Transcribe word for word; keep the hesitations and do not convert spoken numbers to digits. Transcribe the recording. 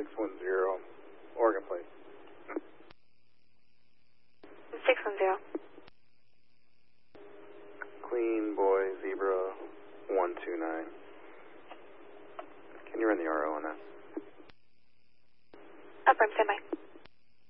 six one zero, Oregon plate. six one zero. Clean boy, zebra, one two nine. Can you run the R O on that? Affirm, stand by.